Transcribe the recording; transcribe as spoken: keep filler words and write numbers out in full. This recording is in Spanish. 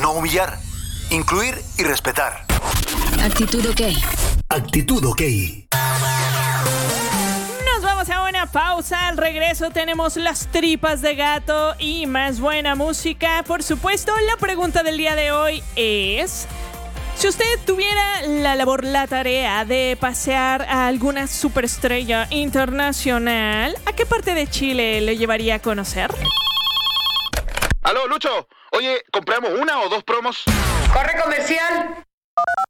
no humillar, incluir y respetar. Actitud OK. Actitud OK. Nos vamos a una pausa. Al regreso tenemos las tripas de gato y más buena música. Por supuesto, la pregunta del día de hoy es: si usted tuviera la labor, la tarea de pasear a alguna superestrella internacional, ¿a qué parte de Chile le llevaría a conocer? Aló, Lucho. Oye, ¿compramos una o dos promos? ¡Corre comercial!